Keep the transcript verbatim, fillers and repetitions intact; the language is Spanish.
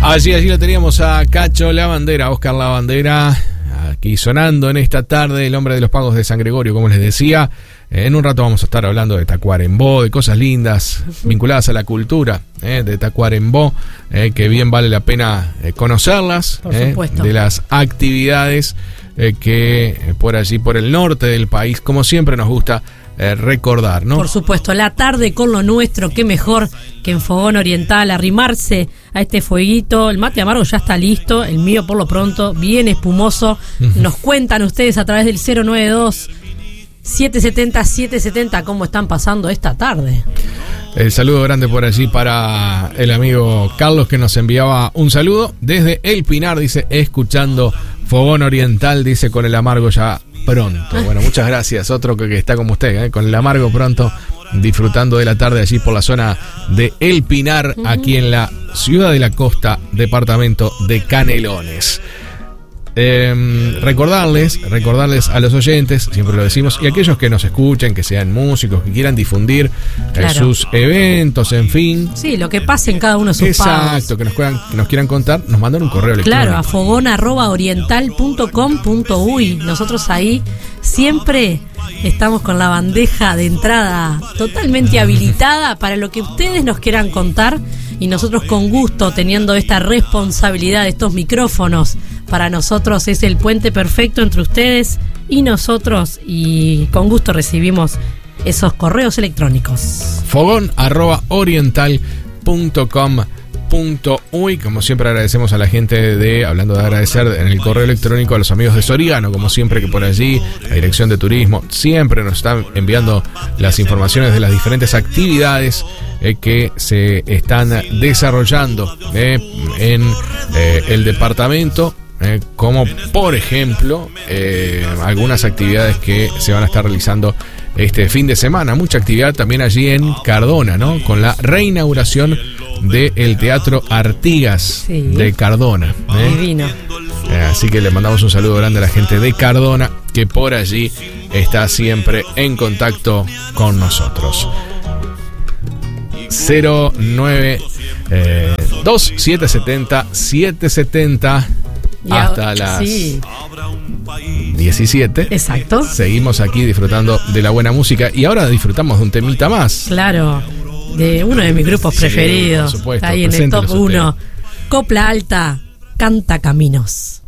Allí, allí lo teníamos a Cacho Lavandera, Oscar Lavandera, aquí sonando en esta tarde, el hombre de los pagos de San Gregorio, como les decía. En un rato vamos a estar hablando de Tacuarembó, de cosas lindas vinculadas a la cultura eh, de Tacuarembó, eh, que bien vale la pena eh, conocerlas, por eh, supuesto. de las actividades eh, que eh, por allí, por el norte del país, como siempre nos gusta eh, recordar, ¿no? Por supuesto, la tarde con lo nuestro, qué mejor que en Fogón Oriental, arrimarse a este fueguito. El mate amargo ya está listo, el mío por lo pronto, bien espumoso. Uh-huh. Nos cuentan ustedes a través del cero nueve dos, siete siete cero, siete siete cero cómo están pasando esta tarde. El saludo grande por allí para el amigo Carlos, que nos enviaba un saludo desde El Pinar, dice, escuchando Fogón Oriental, dice, con el amargo ya pronto. Bueno, muchas gracias. Otro que, que está como usted, ¿eh? Con el amargo pronto, disfrutando de la tarde allí por la zona de El Pinar, uh-huh. aquí en la ciudad de la Costa, departamento de Canelones. Eh, recordarles, recordarles a los oyentes, siempre lo decimos, y a aquellos que nos escuchen, que sean músicos, que quieran difundir claro. eh, sus eventos, en fin. Sí, lo que pase en cada uno de sus Exacto, pagos. Exacto, que nos, puedan, que nos quieran contar, nos mandan un correo electrónico. Claro, a fogón arroba oriental punto com punto uy. Nosotros ahí siempre estamos con la bandeja de entrada totalmente habilitada para lo que ustedes nos quieran contar, y nosotros con gusto, teniendo esta responsabilidad de estos micrófonos, para nosotros es el puente perfecto entre ustedes y nosotros, y con gusto recibimos esos correos electrónicos. fogón arroba oriental punto com punto uy. Como siempre agradecemos a la gente de, hablando de agradecer, en el correo electrónico a los amigos de Soriano, como siempre, que por allí, la Dirección de Turismo, siempre nos están enviando las informaciones de las diferentes actividades eh, que se están desarrollando eh, en eh, el departamento. Eh, como por ejemplo eh, algunas actividades que se van a estar realizando este fin de semana. Mucha actividad también allí en Cardona, ¿no? Con la reinauguración del Teatro Artigas sí. de Cardona. ¿eh? Divino. Eh, así que le mandamos un saludo grande a la gente de Cardona, que por allí está siempre en contacto con nosotros. cero nueve dos siete siete cero siete siete cero hasta las sí. diecisiete. Exacto. Seguimos aquí disfrutando de la buena música, y ahora disfrutamos de un temita más. Claro, de uno de mis grupos sí, preferidos. Por supuesto. Está ahí en el top uno. Copla Alta, Canta Caminos.